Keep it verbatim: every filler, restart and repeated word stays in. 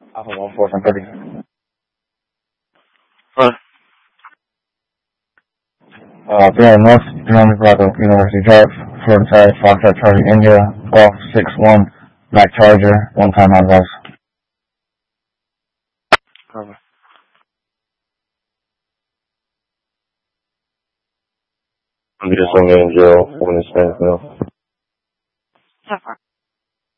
Alpha one four ten thirty. Huh? Uh, three hundred North, three hundred Bravo, University Drive, Florida Side, Foxtrot Charlie India, Golf six one, Mac Charger, one time on advice. Cover. I'm just on the Angel when it's spent now. So far.